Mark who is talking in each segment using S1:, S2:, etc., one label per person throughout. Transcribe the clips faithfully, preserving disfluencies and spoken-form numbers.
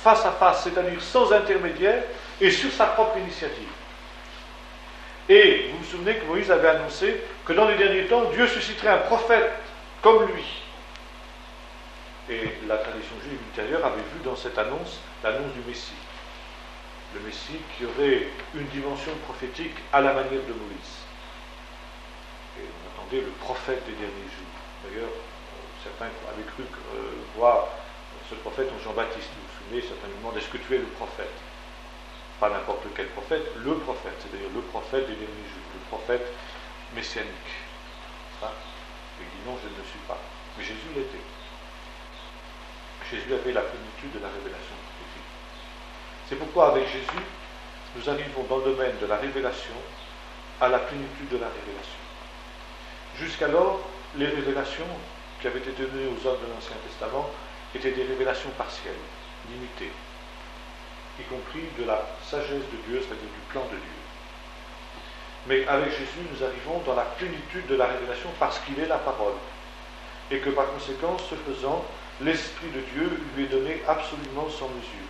S1: face à face, c'est-à-dire sans intermédiaire, et sur sa propre initiative. Et vous vous souvenez que Moïse avait annoncé que dans les derniers temps, Dieu susciterait un prophète comme lui. Et la tradition juive ultérieure avait vu dans cette annonce l'annonce du Messie. Le Messie qui aurait une dimension prophétique à la manière de Moïse. Et on attendait le prophète des derniers jours. D'ailleurs, certains avaient cru euh, voir ce prophète en Jean-Baptiste. Vous vous souvenez, certains lui demandent, est-ce que tu es le prophète? Pas n'importe quel prophète, le prophète, c'est-à-dire le prophète des derniers jours, le prophète messianique. Ça, il dit non, je ne le suis pas. Mais Jésus l'était. Jésus avait la plénitude de la révélation prophétique. C'est pourquoi avec Jésus, nous arrivons dans le domaine de la révélation à la plénitude de la révélation. Jusqu'alors, les révélations qui avaient été données aux hommes de l'Ancien Testament étaient des révélations partielles, limitées, y compris de la sagesse de Dieu, c'est-à-dire du plan de Dieu. Mais avec Jésus, nous arrivons dans la plénitude de la révélation parce qu'il est la parole. Et que par conséquent, ce faisant, l'Esprit de Dieu lui est donné absolument sans mesure.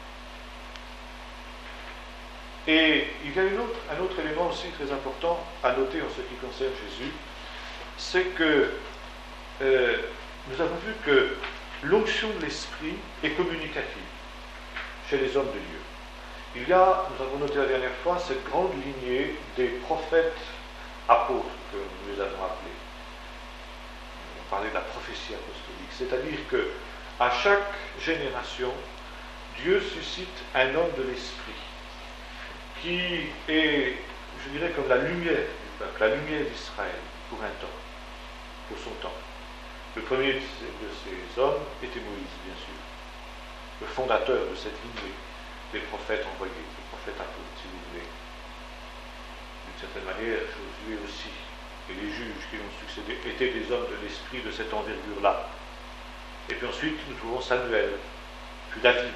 S1: Et il y a une autre, un autre élément aussi très important à noter en ce qui concerne Jésus, c'est que euh, nous avons vu que l'onction de l'Esprit est communicative chez les hommes de Dieu. Il y a, nous avons noté la dernière fois, cette grande lignée des prophètes apôtres, que nous les avons appelés. On parlait de la prophétie apostolique, c'est-à-dire que à chaque génération, Dieu suscite un homme de l'Esprit, qui est, je dirais, comme la lumière du peuple, la lumière d'Israël, pour un temps, pour son temps. Le premier de ces hommes était Moïse, bien sûr, le fondateur de cette lignée des prophètes envoyés, des prophètes apôtres, si vous voulez. D'une certaine manière, Josué aussi, et les juges qui lui ont succédé, étaient des hommes de l'esprit de cette envergure-là. Et puis ensuite, nous trouvons Samuel, puis David,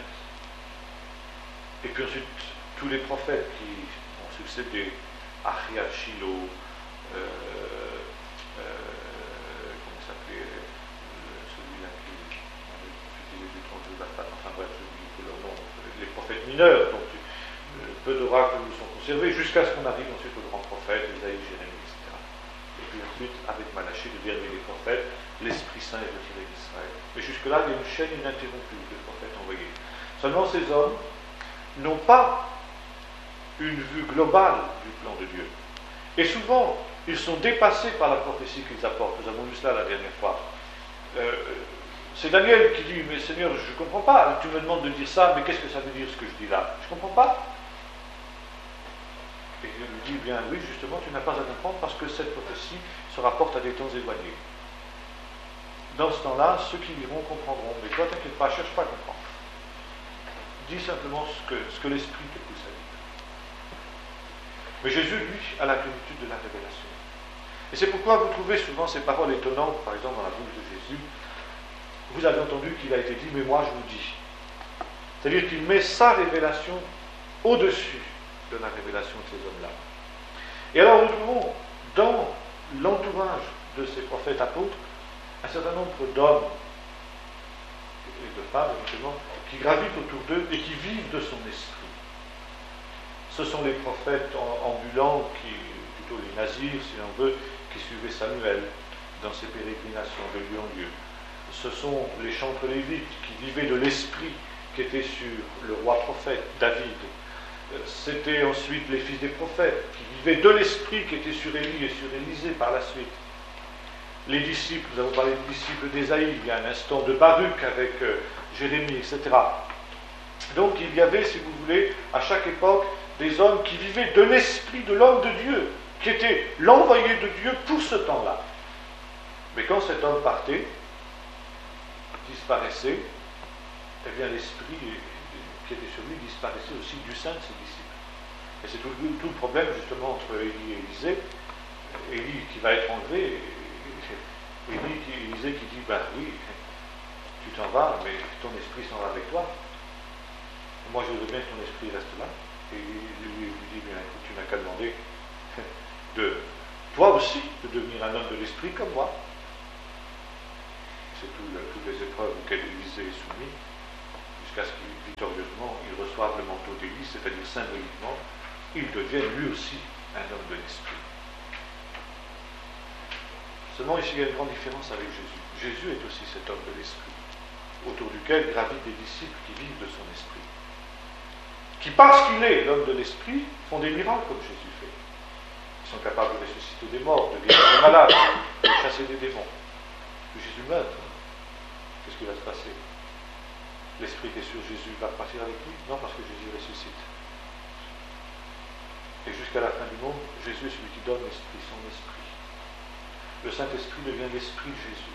S1: et puis ensuite, tous les prophètes qui ont succédé, Achia, Shiloh, euh, euh, comment s'appelait euh, celui-là qui avait profité du trône de Baphat, enfin bref, j'oublie que leur nom, les prophètes mineurs, donc euh, peu d'oracles nous sont conservés, jusqu'à ce qu'on arrive ensuite aux grands prophètes, Isaïe, Jérémie, et cetera. Et puis ensuite, avec Malachie, le dernier des prophètes, l'Esprit Saint est retiré d'Israël. Et jusque-là, il y a une chaîne ininterrompue de prophètes envoyés. Seulement, ces hommes n'ont pas une vue globale du plan de Dieu. Et souvent, ils sont dépassés par la prophétie qu'ils apportent. Nous avons vu cela la dernière fois. Euh, c'est Daniel qui dit, mais Seigneur, je ne comprends pas, tu me demandes de dire ça, mais qu'est-ce que ça veut dire ce que je dis là? Je ne comprends pas. Et Dieu lui dit, bien oui, justement, tu n'as pas à comprendre parce que cette prophétie se rapporte à des temps éloignés. Dans ce temps-là, ceux qui liront comprendront, mais toi, t'inquiète pas, cherche pas à comprendre. Dis simplement ce que, ce que l'Esprit te pousse à dire. Mais Jésus, lui, a la plénitude de la révélation. Et c'est pourquoi vous trouvez souvent ces paroles étonnantes, par exemple dans la bouche de Jésus. Vous avez entendu qu'il a été dit, mais moi je vous dis. C'est-à-dire qu'il met sa révélation au-dessus de la révélation de ces hommes-là. Et alors nous trouvons dans l'entourage de ces prophètes apôtres un certain nombre d'hommes et de femmes, évidemment, qui gravitent autour d'eux et qui vivent de son esprit. Ce sont les prophètes ambulants, qui, plutôt les nazirs, si l'on veut, qui suivaient Samuel dans ses pérégrinations de lieu en lieu. Ce sont les chantres lévites qui vivaient de l'esprit qui était sur le roi prophète, David. C'était ensuite les fils des prophètes qui vivaient de l'esprit qui était sur Élie et sur Élisée par la suite. Les disciples, nous avons parlé des disciples d'Ésaïe, il y a un instant de Baruch avec euh, Jérémie, et cetera. Donc il y avait, si vous voulez, à chaque époque, des hommes qui vivaient de l'esprit de l'homme de Dieu, qui était l'envoyé de Dieu pour ce temps-là. Mais quand cet homme partait, disparaissait, eh bien l'esprit qui était sur lui disparaissait aussi du sein de ses disciples. Et c'est tout, tout le problème justement entre Élie et Élisée. Élie qui va être enlevé, Élie qui, Élisée qui dit, ben oui, tu t'en vas, mais ton esprit s'en va avec toi. Moi je veux bien que ton esprit reste là. Et lui, lui dit, bien écoute, tu n'as qu'à demander de toi aussi de devenir un homme de l'esprit comme moi. C'est tout le, toutes les épreuves auxquelles Élisée est soumis, jusqu'à jusqu'à ce qu'il, victorieusement, il reçoive le manteau d'Élie, c'est-à-dire symboliquement, il devienne lui aussi un homme de l'esprit. Seulement ici, il y a une grande différence avec Jésus. Jésus est aussi cet homme de l'esprit, autour duquel gravitent des disciples qui vivent de son esprit, qui, parce qu'il est l'homme de l'esprit, font des miracles comme Jésus fait. Ils sont capables de ressusciter des morts, de guérir des malades, de chasser des démons. Que Jésus meurt, qu'est-ce qui va se passer? L'esprit qui est sur Jésus va partir avec lui? Non, parce que Jésus ressuscite. Et jusqu'à la fin du monde, Jésus est celui qui donne l'esprit, son esprit. Le Saint-Esprit devient l'esprit de Jésus.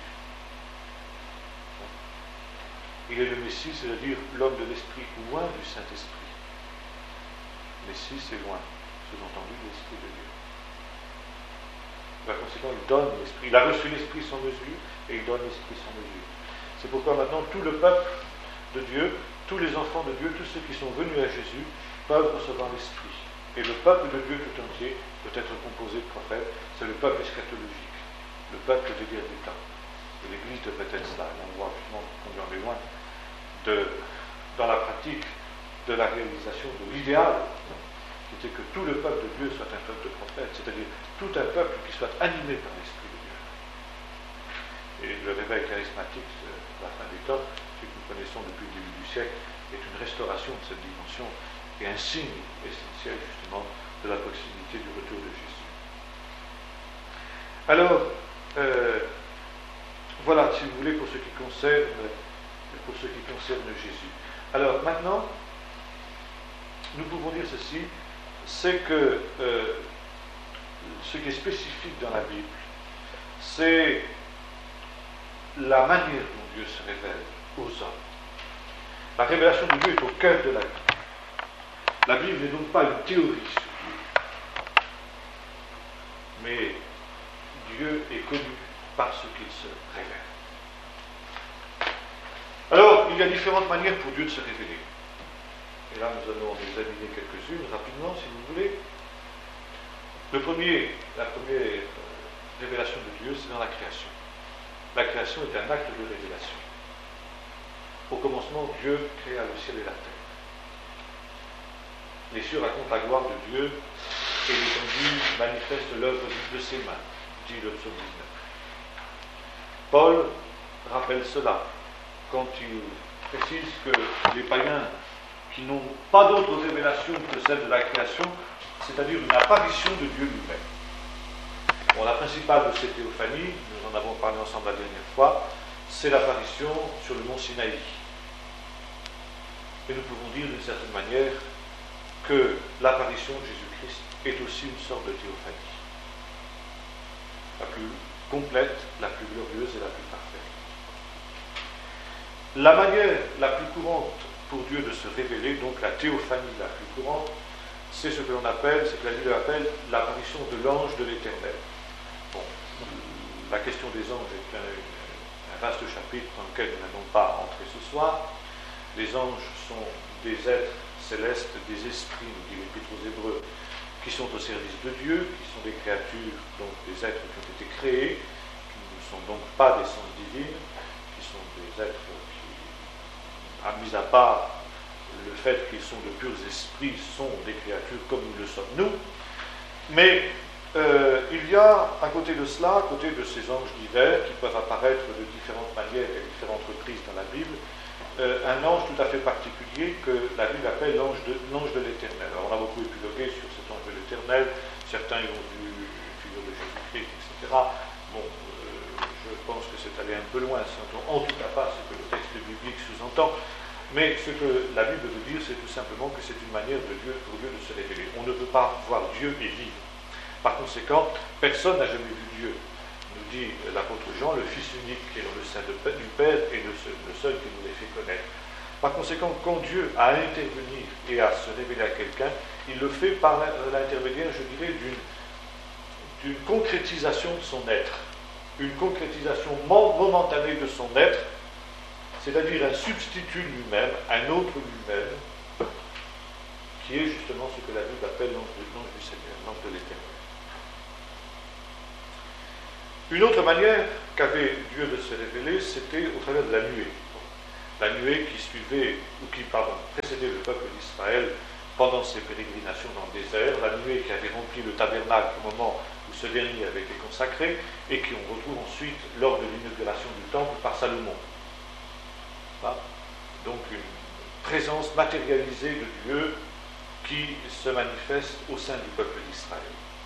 S1: Il est le Messie, c'est-à-dire l'homme de l'esprit loin du Saint-Esprit. Messie, c'est loin, sous-entendu l'esprit de Dieu. Par conséquent, il donne l'esprit. Il a reçu l'esprit sans mesure et il donne l'esprit sans mesure. C'est pourquoi maintenant tout le peuple de Dieu, tous les enfants de Dieu, tous ceux qui sont venus à Jésus, peuvent recevoir l'esprit. Et le peuple de Dieu tout entier peut être composé de prophètes, c'est le peuple eschatologique, le peuple des derniers temps. Et l'Église devrait être cela. Et on voit justement combien on est loin de, dans la pratique de la réalisation de l'idéal, qui était que tout le peuple de Dieu soit un peuple de prophètes, c'est-à-dire tout un peuple qui soit animé par l'Esprit de Dieu. Et le réveil charismatique de la fin des temps, ce que nous connaissons depuis le début du siècle, est une restauration de cette dimension et un signe essentiel justement de la proximité du retour de Jésus. Alors, euh, voilà, si vous voulez, pour ce qui concerne, pour ce qui concerne Jésus. Alors maintenant, nous pouvons dire ceci, c'est que euh, ce qui est spécifique dans la Bible, c'est la manière dont Dieu se révèle aux hommes. La révélation de Dieu est au cœur de la Bible. La Bible n'est donc pas une théorie sur Dieu, mais Dieu est connu parce qu'il se révèle. Alors, il y a différentes manières pour Dieu de se révéler. Et là, nous allons en examiner quelques-unes rapidement, si vous voulez. Le premier, la première euh, révélation de Dieu, c'est dans la création. La création est un acte de révélation. Au commencement, Dieu créa le ciel et la terre. Les cieux racontent la gloire de Dieu et l'étendue manifeste l'œuvre de ses mains, dit le psaume dix-neuf. Paul rappelle cela quand il précise que les païens qui n'ont pas d'autre révélation que celle de la création, c'est-à-dire une apparition de Dieu lui-même. Bon, la principale de ces théophanies, nous en avons parlé ensemble la dernière fois, c'est l'apparition sur le mont Sinaï. Et nous pouvons dire d'une certaine manière que l'apparition de Jésus-Christ est aussi une sorte de théophanie. La plus complète, la plus glorieuse et la plus parfaite. La manière la plus courante pour Dieu de se révéler, donc la théophanie la plus courante, c'est ce que l'on appelle, c'est que la Bible appelle l'apparition de l'ange de l'Éternel. Bon, la question des anges est un, un vaste chapitre dans lequel nous n'allons pas entrer ce soir. Les anges sont des êtres célestes, des esprits, nous dit l'Épître aux Hébreux, qui sont au service de Dieu, qui sont des créatures, donc des êtres qui ont été créés, qui ne sont donc pas d'essence divine, qui sont des êtres qui, à mis à part le fait qu'ils sont de purs esprits, sont des créatures comme nous le sommes nous. Mais euh, il y a, à côté de cela, à côté de ces anges divers, qui peuvent apparaître de différentes manières et différentes reprises dans la Bible, euh, un ange tout à fait particulier que la Bible appelle l'ange de, l'ange de l'Éternel. Alors on a beaucoup épilogué sur cet ange de l'Éternel, certains y ont vu une figure de Jésus-Christ, et cetera. Bon, euh, je pense que c'est allé un peu loin, en tout cas pas ce que le texte biblique sous-entend. Mais ce que la Bible veut dire, c'est tout simplement que c'est une manière de Dieu, pour Dieu de se révéler. On ne peut pas voir Dieu et vivre. Par conséquent, personne n'a jamais vu Dieu. Nous dit l'apôtre Jean, le Fils unique qui est dans le sein du Père est le seul, le seul qui nous les fait connaître. Par conséquent, quand Dieu a à intervenir et à se révéler à quelqu'un, il le fait par l'intermédiaire, je dirais, d'une, d'une concrétisation de son être. Une concrétisation momentanée de son être, c'est-à-dire un substitut lui-même, un autre lui-même, qui est justement ce que la Bible appelle l'ange du Seigneur, l'ange de l'Éternel. Une autre manière qu'avait Dieu de se révéler, c'était au travers de la nuée. la nuée qui suivait, ou qui, pardon, précédait le peuple d'Israël pendant ses pérégrinations dans le désert, la nuée qui avait rempli le tabernacle au moment où ce dernier avait été consacré, et qui on retrouve ensuite lors de l'inauguration du temple par Salomon. Voilà. Donc une présence matérialisée de Dieu qui se manifeste au sein du peuple d'Israël.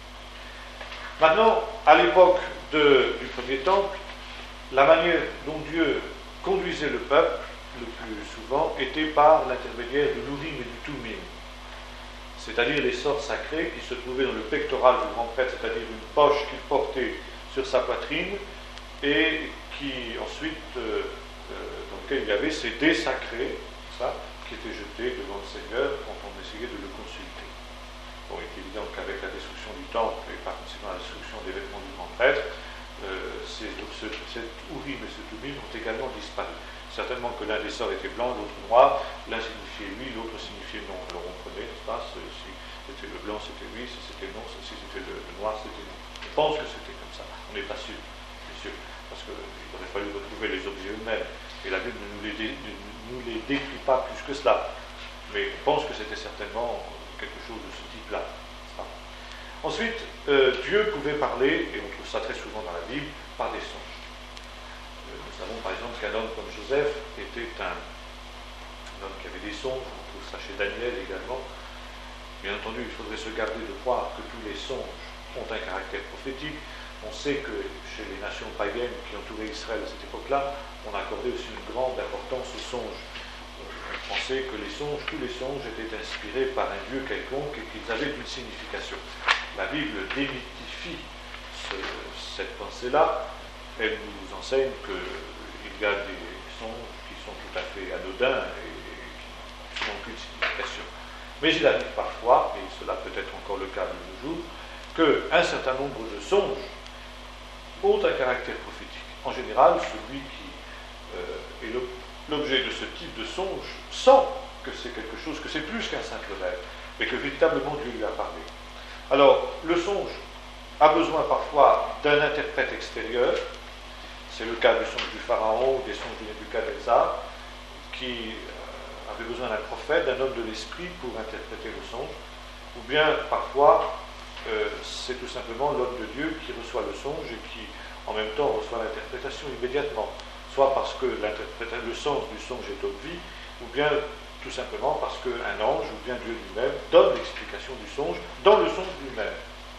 S1: Maintenant, à l'époque de, du premier temple, la manière dont Dieu conduisait le peuple, le plus souvent, était par l'intermédiaire de l'Urim et du Thummim, c'est-à-dire les sorts sacrés qui se trouvaient dans le pectoral du grand prêtre, c'est-à-dire une poche qu'il portait sur sa poitrine, et qui ensuite, euh, euh, dans lequel il y avait ces dés sacrés, ça, qui étaient jetés devant le Seigneur quand on essayait de le consulter. Bon, il est évident qu'avec la destruction du temple, et par conséquent la destruction des vêtements du grand prêtre, euh, ces, ce, cet Urim et ce Thummim ont également disparu. Certainement que l'un des sorts était blanc, l'autre noir, l'un signifiait oui, l'autre signifiait non. Alors on prenait, n'est-ce pas, si c'était le blanc, c'était oui, si c'était non, si c'était le, le noir, c'était non. Je pense que c'était comme ça. On n'est pas sûr, bien sûr, parce qu'il aurait fallu retrouver les objets eux-mêmes. Et la Bible ne nous les, dé, ne nous les décrit pas plus que cela. Mais on pense que c'était certainement quelque chose de ce type-là. Ensuite, euh, Dieu pouvait parler, et on trouve ça très souvent dans la Bible, par des songes. Nous savons par exemple qu'un homme comme Joseph était un, un homme qui avait des songes, on trouve ça chez Daniel également. Bien entendu, il faudrait se garder de croire que tous les songes ont un caractère prophétique. On sait que chez les nations païennes qui entouraient Israël à cette époque-là, on accordait aussi une grande importance aux songes. On pensait que les songes, tous les songes étaient inspirés par un Dieu quelconque et qu'ils avaient une signification. La Bible démystifie ce, cette pensée-là. Elle nous enseigne qu'il y a des songes qui sont tout à fait anodins et qui n'ont aucune signification. Mais il arrive parfois, et cela peut être encore le cas de nos jours, qu'un certain nombre de songes ont un caractère prophétique. En général, celui qui euh, est l'objet de ce type de songe sent que c'est quelque chose, que c'est plus qu'un simple rêve, mais que véritablement Dieu lui a parlé. Alors, le songe a besoin parfois d'un interprète extérieur. C'est le cas du songe du Pharaon, des songes de Nebuchadnezzar, qui euh, avait besoin d'un prophète, d'un homme de l'esprit pour interpréter le songe. Ou bien, parfois, euh, c'est tout simplement l'homme de Dieu qui reçoit le songe et qui, en même temps, reçoit l'interprétation immédiatement. Soit parce que le sens du songe est obvi, ou bien tout simplement parce qu'un ange, ou bien Dieu lui-même, donne l'explication du songe dans le songe lui-même.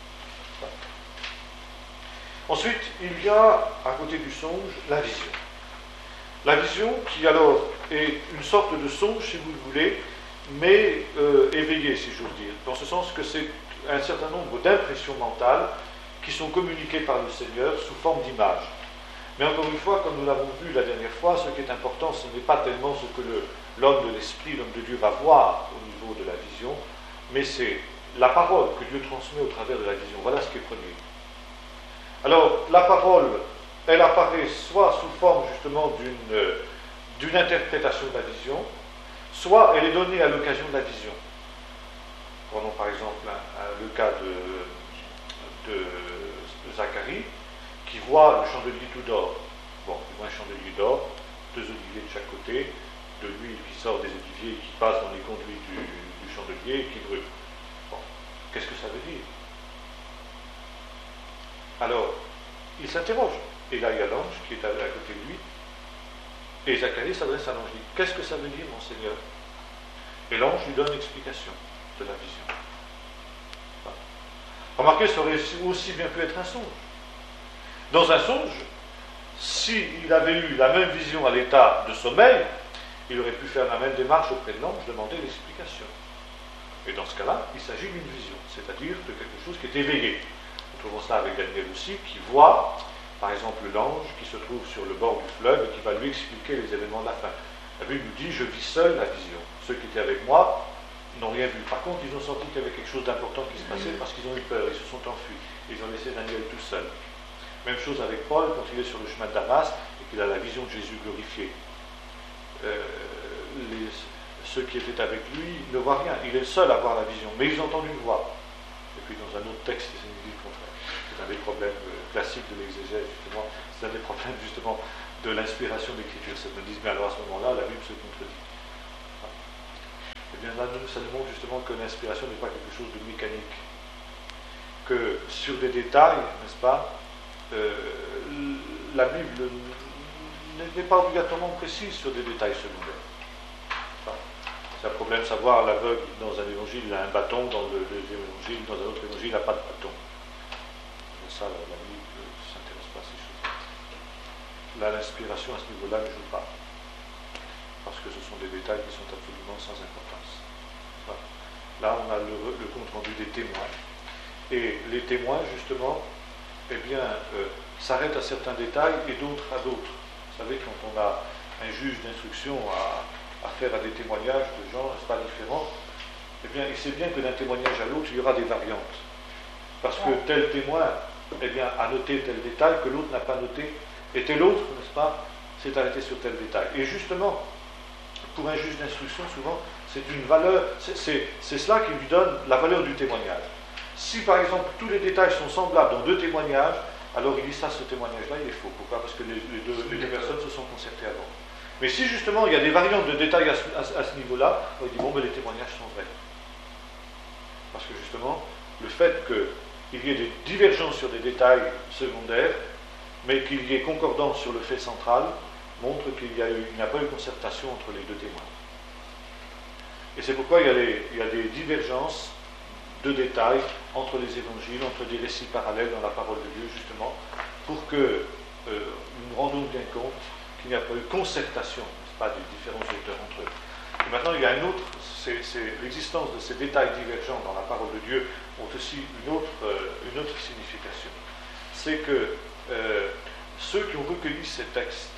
S1: Ensuite, il y a, à côté du songe, la vision. La vision qui, alors, est une sorte de songe, si vous le voulez, mais euh, éveillé, si j'ose dire, dans ce sens que c'est un certain nombre d'impressions mentales qui sont communiquées par le Seigneur sous forme d'images. Mais encore une fois, comme nous l'avons vu la dernière fois, ce qui est important, ce n'est pas tellement ce que le, l'homme de l'esprit, l'homme de Dieu va voir au niveau de la vision, mais c'est la parole que Dieu transmet au travers de la vision. Voilà ce qui est premier. Alors, la parole, elle apparaît soit sous forme justement d'une, d'une interprétation de la vision, soit elle est donnée à l'occasion de la vision. Prenons par exemple un, un, le cas de, de, de Zacharie, qui voit le chandelier tout d'or. Bon, il voit un chandelier d'or, deux oliviers de chaque côté, de l'huile qui sort des oliviers, qui passe dans les conduits du, du chandelier et qui brûle. Bon, qu'est-ce que ça veut dire? Alors, il s'interroge. Et là, il y a l'ange qui est à, à côté de lui. Et Zacharie s'adresse à l'ange. Il dit, qu'est-ce que ça veut dire, mon Seigneur? Et l'ange lui donne l'explication de la vision. Voilà. Remarquez, ça aurait aussi bien pu être un songe. Dans un songe, s'il avait eu la même vision à l'état de sommeil, il aurait pu faire la même démarche auprès de l'ange, demander l'explication. Et dans ce cas-là, il s'agit d'une vision, c'est-à-dire de quelque chose qui est éveillé. Nous trouvons ça avec Daniel aussi, qui voit, par exemple, l'ange qui se trouve sur le bord du fleuve et qui va lui expliquer les événements de la fin. La Bible nous dit, je vis seul la vision. Ceux qui étaient avec moi n'ont rien vu. Par contre, ils ont senti qu'il y avait quelque chose d'important qui se passait parce qu'ils ont eu peur, ils se sont enfuis. Ils ont laissé Daniel tout seul. Même chose avec Paul quand il est sur le chemin de Damas et qu'il a la vision de Jésus glorifié. Euh, les, ceux qui étaient avec lui ne voient rien. Il est le seul à voir la vision, mais ils entendent une voix. Et puis dans un autre texte, il nous dit le contraire. C'est un des problèmes classiques de l'exégèse, justement. C'est un des problèmes, justement, de l'inspiration d'écriture. Ça me dit, mais alors à ce moment-là, la Bible se contredit. Et bien là, ça nous montre justement que l'inspiration n'est pas quelque chose de mécanique. Que sur des détails, n'est-ce pas, euh, la Bible n'est pas obligatoirement précise sur des détails secondaires. Enfin, c'est un problème de savoir, l'aveugle dans un évangile il a un bâton, dans le deuxième évangile, dans un autre évangile il n'a pas de bâton. Mais ça, la, la Bible ne s'intéresse pas à ces choses-là. Là, l'inspiration à ce niveau-là ne joue pas. Parce que ce sont des détails qui sont absolument sans importance. Enfin, là, on a le, le compte-rendu des témoins. Et les témoins, justement, eh bien, euh, s'arrêtent à certains détails et d'autres à d'autres. Vous savez, quand on a un juge d'instruction à, à faire à des témoignages de gens, n'est-ce pas, différents, eh bien, il sait bien que d'un témoignage à l'autre, il y aura des variantes. Parce que tel témoin, eh bien, a noté tel détail que l'autre n'a pas noté, et tel autre, n'est-ce pas, s'est arrêté sur tel détail. Et justement, pour un juge d'instruction, souvent, c'est une valeur, c'est, c'est, c'est cela qui lui donne la valeur du témoignage. Si par exemple tous les détails sont semblables dans deux témoignages, alors il dit ça, ce témoignage-là, il est faux. Pourquoi? Parce que les, les, deux, les deux personnes se sont concertées avant. Mais si justement il y a des variantes de détails à ce, à, à ce niveau-là, il dit bon, mais les témoignages sont vrais. Parce que justement, le fait qu'il y ait des divergences sur des détails secondaires, mais qu'il y ait concordance sur le fait central, montre qu'il n'y a, a pas eu concertation entre les deux témoins. Et c'est pourquoi il y a, les, il y a des divergences de détails entre les évangiles, entre des récits parallèles dans la parole de Dieu, justement, pour que euh, nous nous rendons bien compte qu'il n'y a pas eu concertation, n'est-ce pas, des différents auteurs entre eux. Et maintenant, il y a un autre, c'est, c'est l'existence de ces détails divergents dans la parole de Dieu ont aussi une autre, euh, une autre signification. C'est que euh, ceux qui ont recueilli ces textes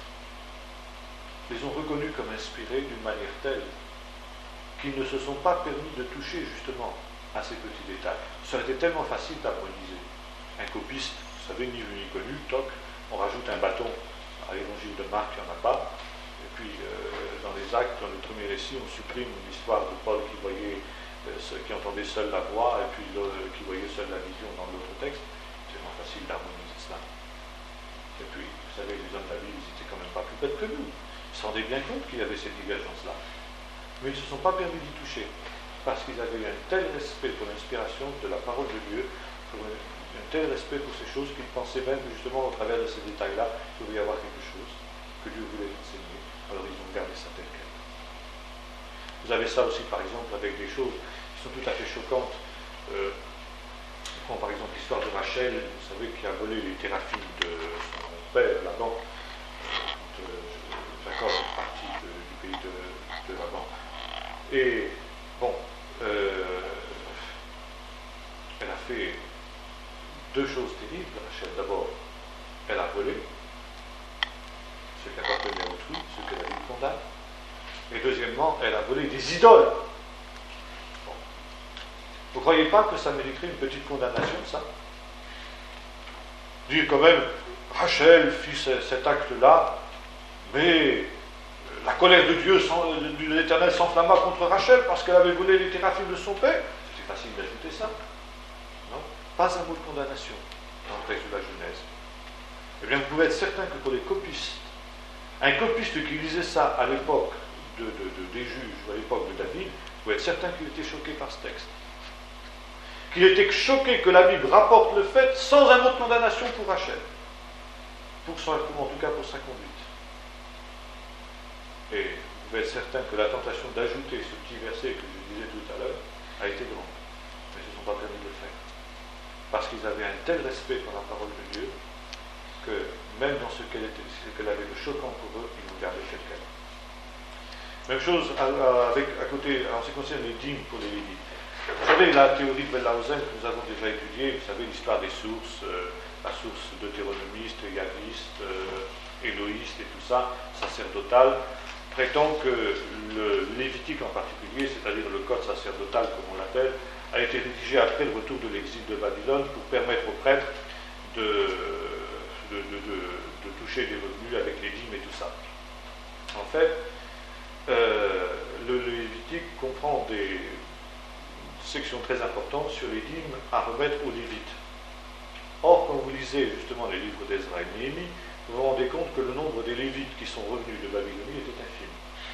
S1: les ont reconnus comme inspirés d'une manière telle qu'ils ne se sont pas permis de toucher, justement, à ces petits détails. Ça aurait été tellement facile d'harmoniser. Un copiste, vous savez, ni vu ni connu, toc, on rajoute un bâton à l'évangile de Marc, il n'y en a pas. Et puis, euh, dans les actes, dans le premier récit, on supprime l'histoire de Paul qui voyait, euh, qui entendait seul la voix, et puis euh, qui voyait seul la vision dans l'autre texte. C'est tellement facile d'harmoniser cela. Et puis, vous savez, les hommes de la Bible, ils étaient quand même pas plus bêtes que nous. Ils se rendaient bien compte qu'il y avait ces divergences-là. Mais ils ne se sont pas permis d'y toucher. Parce qu'ils avaient eu un tel respect pour l'inspiration de la parole de Dieu, pour un, un tel respect pour ces choses qu'ils pensaient même justement au travers de ces détails-là qu'il devait y avoir quelque chose que Dieu voulait enseigner. Alors ils ont gardé ça tel quel. Vous avez ça aussi par exemple avec des choses qui sont tout à fait choquantes. Euh, on prend par exemple l'histoire de Rachel, vous savez, qui a volé les téraphimes de son père, Laban. Jacob est parti de, du pays de, de Laban. Et bon, euh, elle a fait deux choses terribles, Rachel. D'abord, elle a volé ce qui appartenait à autrui, ce que la Bible condamne. Et deuxièmement, elle a volé des idoles. Bon. Vous ne croyez pas que ça mériterait une petite condamnation, ça? Dire quand même, Rachel fit ce, cet acte-là, mais la colère de Dieu, de l'Éternel s'enflamma contre Rachel parce qu'elle avait volé les téraphimes de son père. C'était facile d'ajouter ça. Non? Pas un mot de condamnation dans le texte de la Genèse. Eh bien, vous pouvez être certain que pour les copistes, un copiste qui lisait ça à l'époque de, de, de, des juges, ou à l'époque de David, vous pouvez être certain qu'il était choqué par ce texte. Qu'il était choqué que la Bible rapporte le fait sans un mot de condamnation pour Rachel. Pour son, en tout cas pour sa conduite. Et vous pouvez être certain que la tentation d'ajouter ce petit verset que je disais tout à l'heure a été grande. Mais ils ne se sont pas permis de le faire. Parce qu'ils avaient un tel respect pour la parole de Dieu que même dans ce qu'elle, était, ce qu'elle avait de choquant pour eux, ils l'ont gardé tel quel. Même chose à, à, avec, à côté, en ce qui concerne les dîmes pour les Lévites. Vous savez, la théorie de Wellhausen que nous avons déjà étudiée, vous savez l'histoire des sources, euh, la source deutéronomiste, yaviste, euh, éloïste et tout ça, sacerdotale, prétend que le Lévitique en particulier, c'est-à-dire le code sacerdotal comme on l'appelle, a été rédigé après le retour de l'exil de Babylone pour permettre aux prêtres de, de, de, de, de toucher des revenus avec les dîmes et tout ça. En fait, euh, le, le Lévitique comprend des sections très importantes sur les dîmes à remettre aux Lévites. Or, quand vous lisez justement les livres d'Ezra et Néhémie, vous vous rendez compte que le nombre des Lévites qui sont revenus de Babylonie était infime.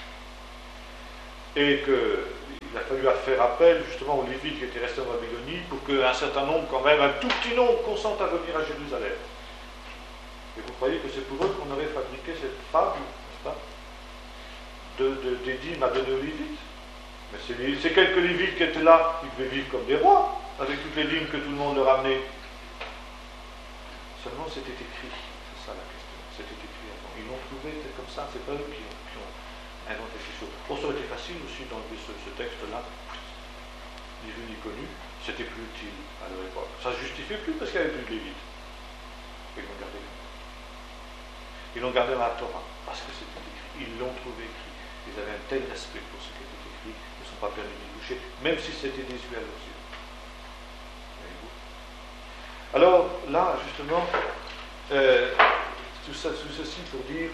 S1: Et qu'il a fallu faire appel justement aux Lévites qui étaient restés en Babylonie pour qu'un certain nombre, quand même, un tout petit nombre, consente à venir à Jérusalem. Et vous croyez que c'est pour eux qu'on avait fabriqué cette fable, n'est-ce pas, de, de, des dîmes à donner aux Lévites? Mais ces, ces quelques Lévites qui étaient là, ils devaient vivre comme des rois, avec toutes les dîmes que tout le monde leur amenait. Seulement c'était écrit, c'est ça la question, c'était écrit avant. Ils l'ont trouvé, c'est comme ça, c'est pas eux qui ont, qui ont inventé ces choses. Bon, ça aurait été facile aussi d'enlever ce, ce texte-là, ni vu ni connu, c'était plus utile à leur époque. Ça ne se justifiait plus parce qu'il n'y avait plus de Lévites. Ils l'ont gardé. Ils l'ont gardé dans la Torah, parce que c'était écrit. Ils l'ont trouvé écrit. Ils avaient un tel respect pour ce qui était écrit, ils ne sont pas permis d'y toucher, même si c'était désuet à leurs yeux. Voyez-vous? Alors, là, justement, euh, tout, ça, tout ceci pour dire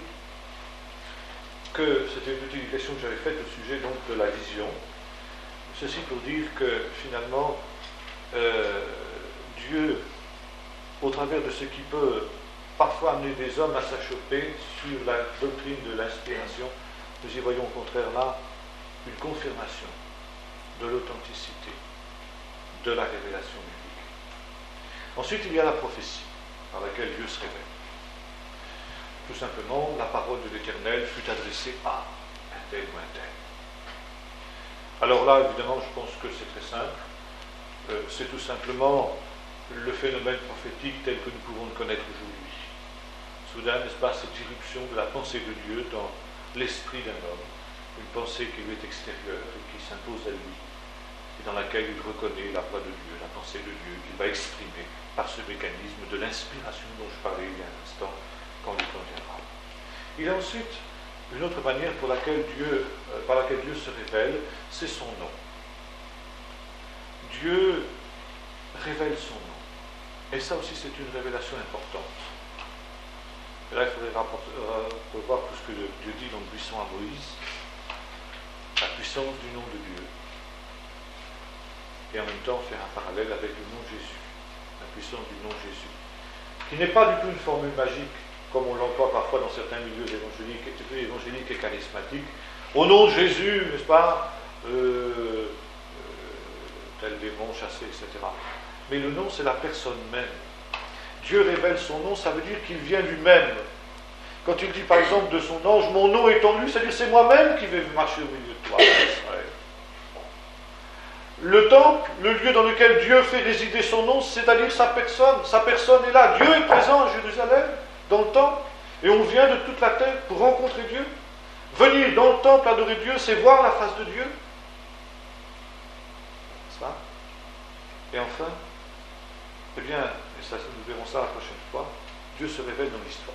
S1: que c'était une petite question que j'avais faite au sujet donc de la vision. Ceci pour dire que finalement, euh, Dieu, au travers de ce qui peut parfois amener des hommes à s'achoper sur la doctrine de l'inspiration, nous y voyons au contraire là une confirmation de l'authenticité de la révélation biblique. Ensuite, il y a la prophétie, par laquelle Dieu se révèle. Tout simplement, la parole de l'Éternel fut adressée à un tel ou un tel. Alors là, évidemment, je pense que c'est très simple. Euh, c'est tout simplement le phénomène prophétique tel que nous pouvons le connaître aujourd'hui. Soudain, n'est-ce pas, cette irruption de la pensée de Dieu dans l'esprit d'un homme, une pensée qui lui est extérieure et qui s'impose à lui, et dans laquelle il reconnaît la voix de Dieu, la pensée de Dieu, qu'il va exprimer par ce mécanisme de l'inspiration dont je parlais il y a un instant, quand le temps viendra. Il y a ensuite une autre manière pour laquelle Dieu, euh, par laquelle Dieu se révèle, c'est son nom. Dieu révèle son nom. Et ça aussi, c'est une révélation importante. Et là, il faudrait euh, revoir tout ce que Dieu dit dans le buisson à Moïse, la puissance du nom de Dieu. Et en même temps, faire un parallèle avec le nom Jésus, la puissance du nom Jésus, qui n'est pas du tout une formule magique, comme on l'emploie parfois dans certains milieux évangéliques, évangéliques et charismatiques. Au nom de Jésus, n'est-ce pas, euh, euh, tel démon chassé, et cetera. Mais le nom, c'est la personne même. Dieu révèle son nom, ça veut dire qu'il vient lui-même. Quand il dit par exemple de son ange, mon nom est en lui, c'est-à-dire c'est moi-même qui vais marcher au milieu de toi, Israël. Le temple, le lieu dans lequel Dieu fait résider son nom, c'est-à-dire sa personne. Sa personne est là. Dieu est présent à Jérusalem, dans le temple, et on vient de toute la terre pour rencontrer Dieu. Venir dans le temple adorer Dieu, c'est voir la face de Dieu. C'est ça. Et enfin, eh bien, et ça, nous verrons ça la prochaine fois, Dieu se révèle dans l'histoire.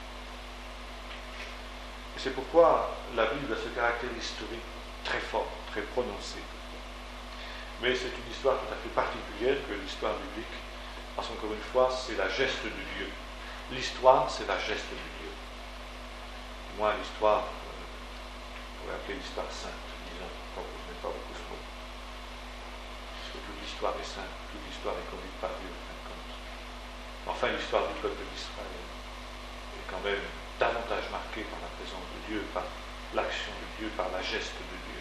S1: Et c'est pourquoi la Bible a ce caractère historique très fort, très prononcé. Mais c'est une histoire tout à fait particulière que l'histoire biblique, parce qu'encore une fois, c'est la geste de Dieu. L'histoire, c'est la geste de Dieu. Moi, l'histoire, euh, on pourrait appeler l'histoire sainte, disons, quand je ne mets pas beaucoup ce mot. Parce que toute l'histoire est sainte, toute l'histoire est conduite par Dieu, en fin de compte. Enfin, l'histoire du peuple d'Israël est quand même davantage marquée par la présence de Dieu, par l'action de Dieu, par la geste de Dieu.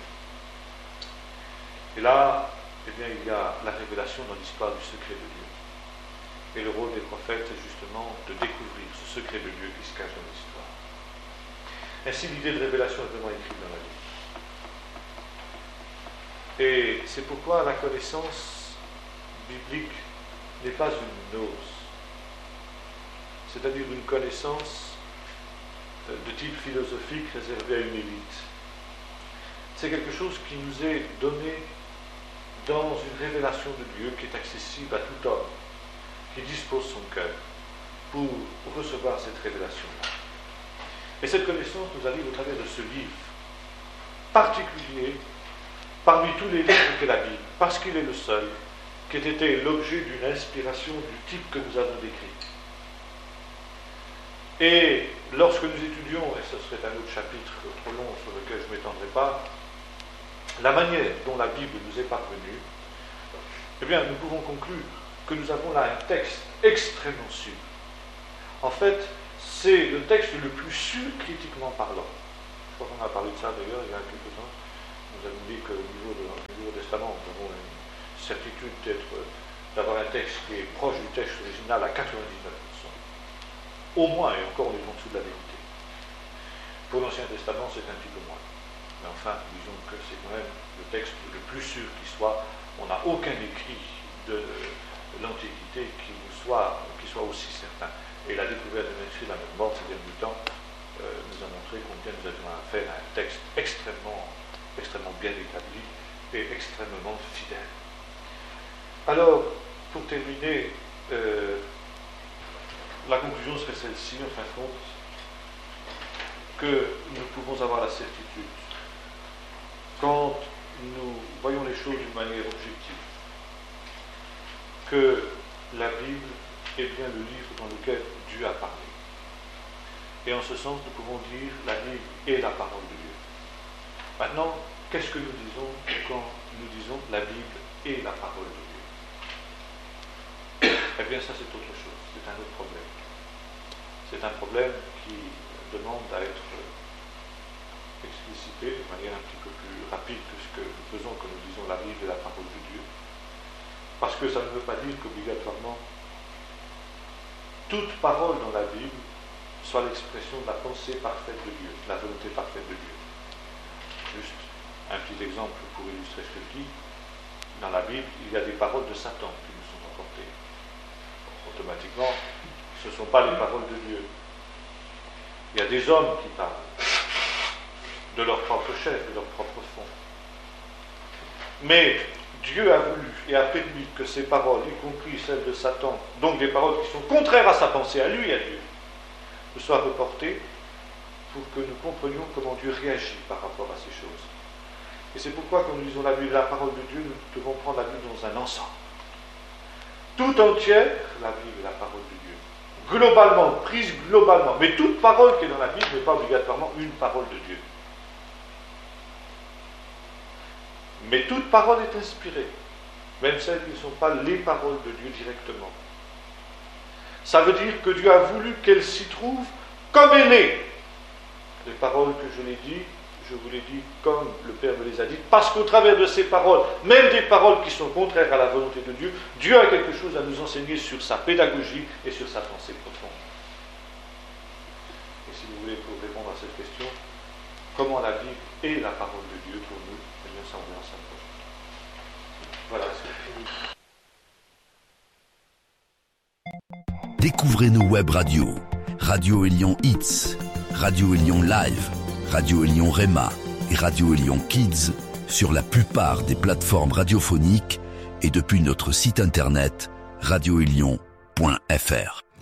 S1: Et là, eh bien, il y a la révélation dans l'histoire du secret de Dieu. Et le rôle des prophètes, c'est justement de découvrir ce secret de Dieu qui se cache dans l'histoire. Ainsi, l'idée de révélation est vraiment écrite dans la Bible. Et c'est pourquoi la connaissance biblique n'est pas une gnose, c'est-à-dire une connaissance de type philosophique réservée à une élite. C'est quelque chose qui nous est donné dans une révélation de Dieu qui est accessible à tout homme qui dispose son cœur pour recevoir cette révélation-là. Et cette connaissance nous arrive au travers de ce livre particulier parmi tous les livres qu'est la Bible, parce qu'il est le seul qui ait été l'objet d'une inspiration du type que nous avons décrit. Et lorsque nous étudions, et ce serait un autre chapitre trop long sur lequel je ne m'étendrai pas, la manière dont la Bible nous est parvenue, eh bien, nous pouvons conclure que nous avons là un texte extrêmement sûr. En fait, c'est le texte le plus sûr critiquement parlant. Je crois qu'on a parlé de ça d'ailleurs il y a quelques temps. Nous avons dit qu'au niveau du Nouveau Testament, nous avons une certitude d'être, d'avoir un texte qui est proche du texte original à quatre-vingt-dix-neuf pour cent. Au moins, et encore on est en dessous de la vérité. Pour l'Ancien Testament, c'est un petit peu moins. Mais enfin, disons que c'est quand même le texte le plus sûr qui soit. On n'a aucun écrit de l'Antiquité qui soit, qui soit aussi certain. Et la découverte de manuscrits dans notre mort ces derniers temps euh, nous a montré combien nous avions affaire à un texte extrêmement, extrêmement bien établi et extrêmement fidèle. Alors, pour terminer, euh, la conclusion serait celle-ci, en fin de compte, que nous pouvons avoir la certitude, quand nous voyons les choses d'une manière objective, que la Bible est bien le livre dans lequel Dieu a parlé. Et en ce sens, nous pouvons dire la Bible est la parole de Dieu. Maintenant, qu'est-ce que nous disons quand nous disons la Bible est la parole de Dieu? Eh bien, ça c'est autre chose, c'est un autre problème. C'est un problème qui demande à être explicité de manière un petit peu plus rapide que ce que nous faisons quand nous disons la Bible est la parole de Dieu. Parce que ça ne veut pas dire qu'obligatoirement toute parole dans la Bible soit l'expression de la pensée parfaite de Dieu, de la volonté parfaite de Dieu. Juste un petit exemple pour illustrer ce que je dis. Dans la Bible, il y a des paroles de Satan qui nous sont apportées. Automatiquement, ce ne sont pas les paroles de Dieu. Il y a des hommes qui parlent de leur propre chair, de leur propre fond. Mais Dieu a voulu et a permis que ces paroles, y compris celles de Satan, donc des paroles qui sont contraires à sa pensée, à lui et à Dieu, nous soient reportées pour que nous comprenions comment Dieu réagit par rapport à ces choses. Et c'est pourquoi quand nous lisons la Bible, la parole de Dieu, nous devons prendre la Bible dans un ensemble. Tout entière, la Bible est la parole de Dieu. Globalement, prise globalement. Mais toute parole qui est dans la Bible n'est pas obligatoirement une parole de Dieu. Mais toute parole est inspirée, même celles qui ne sont pas les paroles de Dieu directement. Ça veut dire que Dieu a voulu qu'elle s'y trouve comme elle est. Les paroles que je l'ai dites, je vous les dis comme le Père me les a dites, parce qu'au travers de ces paroles, même des paroles qui sont contraires à la volonté de Dieu, Dieu a quelque chose à nous enseigner sur sa pédagogie et sur sa pensée profonde. Et si vous voulez, pour répondre à cette question, comment la Bible est la parole de Dieu pour nous, eh bien ça on verra ça prochaine. Voilà, c'est fini.
S2: Découvrez nos web radios, Radio Élion Hits, Radio Élion Live, Radio Élion Rema et Radio Élion Kids sur la plupart des plateformes radiophoniques et depuis notre site internet radio élion point f r.